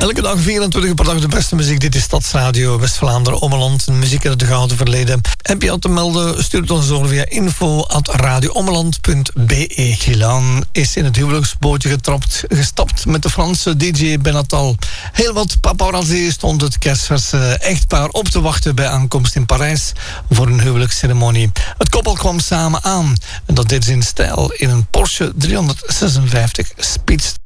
Elke dag 24 per dag de beste muziek. Dit is Stadsradio West-Vlaanderen, Ommeland. Muziek uit het gouden verleden. Heb je al te melden? Stuur het ons door via info@radioommeland.be. Gilan is in het huwelijksbootje gestapt met de Franse DJ Benatal. Heel wat paparazzi stond het kerstverse echtpaar op te wachten bij aankomst in Parijs voor een huwelijksceremonie. Het koppel kwam samen aan en dat deed ze in stijl in een Porsche 356 Speedster.